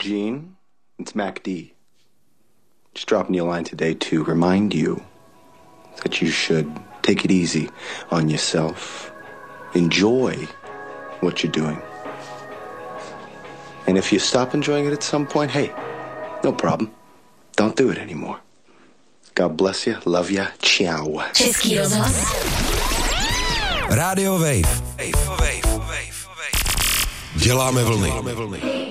Gene, it's Mac D. Just dropping you a line today to remind you that you should take it easy on yourself. Enjoy what you're doing. And if you stop enjoying it at some point, hey, no problem. Don't do it anymore. God bless you, love ya, ciao. Český rozhlas. Radio Wave. Děláme vlny.